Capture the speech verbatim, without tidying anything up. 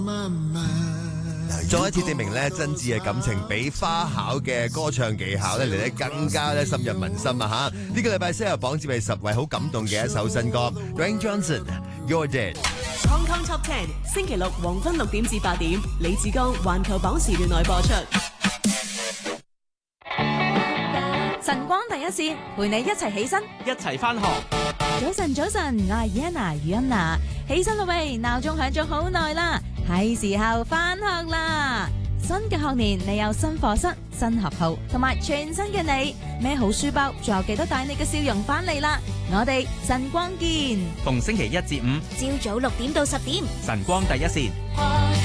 再一次證明咧，真摯嘅感情比花巧嘅歌唱技巧咧嚟得更加咧深入民心啊！吓，呢個禮拜西遊榜只係十位好感動嘅一首新歌 ，Dwayne Johnson，You're Dead。Hong Kong Top Ten， 星期六黃昏六點至八點，李志剛環球榜時段內播出。 晨光第一線，陪你一齊起身， 一齊返學。 早晨，早晨，我係 Yana 余欣娜，起身啦喂，鬧鐘響咗好耐啦，係時候返學啦。新嘅學年，你有新課室、新學號同埋全新嘅你，孭好書包，仲有記得帶你嘅笑容返嚟啦。我哋晨光見， 逢星期一至五， 朝早六點到十點， 晨光第一線。